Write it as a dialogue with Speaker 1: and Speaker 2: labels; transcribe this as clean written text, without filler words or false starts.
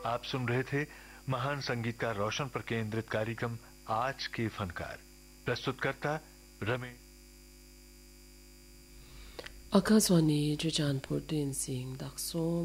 Speaker 1: आप सुन रहे थे महान संगीतकार रोशन पर केंद्रित कार्यक्रम आज के फनकार। प्रस्तुतकर्ता रमेश।
Speaker 2: आकाशवाणी जुजानपुर 电 सिंह dakso